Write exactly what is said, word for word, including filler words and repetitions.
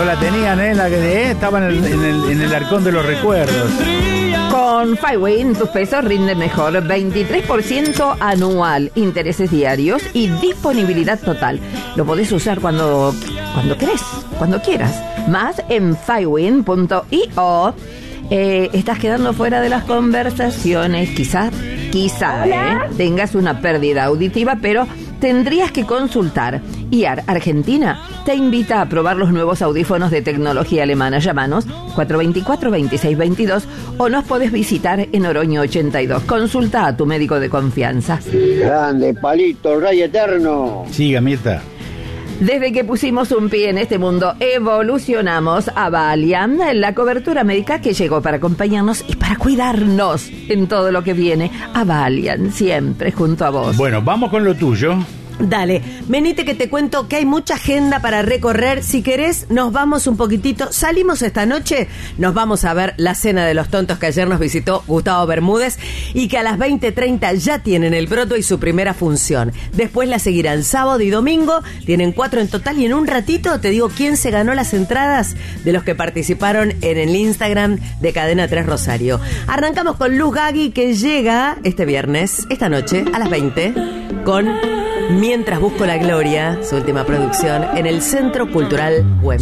No la tenían, ¿eh? La que eh, estaba en el, en, el, en el arcón de los recuerdos. Con FiWin tus pesos rinden mejor. veintitrés por ciento anual, intereses diarios y disponibilidad total. Lo podés usar cuando, cuando querés, cuando quieras. Más en fiwin punto io. Eh, estás quedando fuera de las conversaciones. Quizás, quizá, eh, tengas una pérdida auditiva, pero tendrías que consultar. I A R Argentina te invita a probar los nuevos audífonos de tecnología alemana. Llámanos cuatro dos cuatro, dos seis dos dos o nos podés visitar en Oroño ochenta y dos. Consulta a tu médico de confianza. Grande, Palito, Rey Eterno. Siga, Mirta. Desde que pusimos un pie en este mundo, evolucionamos a Valiant, la cobertura médica que llegó para acompañarnos y para cuidarnos en todo lo que viene. A Valiant, siempre junto a vos. Bueno, vamos con lo tuyo. Dale, venite que te cuento que hay mucha agenda para recorrer. Si querés, nos vamos un poquitito. Salimos esta noche, nos vamos a ver La Cena de los Tontos, que ayer nos visitó Gustavo Bermúdez y que a las veinte treinta ya tienen el proto y su primera función. Después la seguirán sábado y domingo, tienen cuatro en total y en un ratito te digo quién se ganó las entradas de los que participaron en el Instagram de Cadena tres Rosario. Arrancamos con Luz Gagui, que llega este viernes, esta noche, a las veinte, con Mientras Busco la Gloria, su última producción, en el Centro Cultural Güemes.